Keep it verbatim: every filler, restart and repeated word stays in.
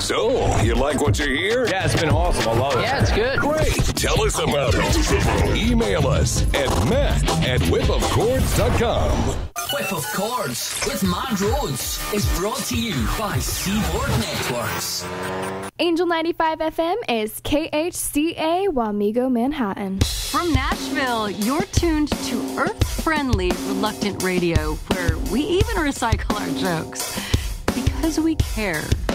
So, you like what you hear? Yeah, it's been awesome. I love it. Yeah, it's good. Great. Tell us about it. Email us at matt at whip of chords dot com. Whip of Chords with Matt Rhodes is brought to you by Seaboard Networks. Angel ninety-five F M is K H C A Wamego, Manhattan. From Nashville, you're tuned to Earth-friendly Reluctant Radio, where we even recycle our jokes because we care.